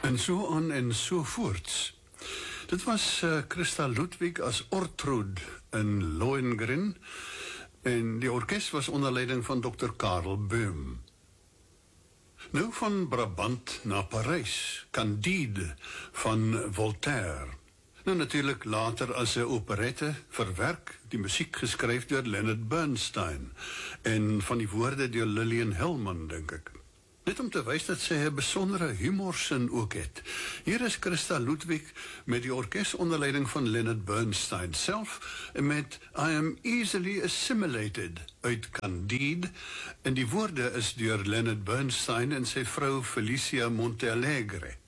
En so aan en so voorts. Dit was Christa Ludwig as Ortrud in Lohengrin en die orkes was onder leiding van Dr. Karel Böhm. Nou van Brabant na Parys, Candide van Voltaire. Nou natuurlijk later as 'n operette verwerk, die musiek geskryf deur Leonard Bernstein en van die woorde deur Lillian Hellman, dink ek. Net om te wys dat sy 'n besondere humorsin ook het. Hier is Christa Ludwig met die orkes onder leiding van Leonard Bernstein self en met I Am Easily Assimilated uit Candide en die woorde is deur Leonard Bernstein en sy vrou Felicia Montealegre.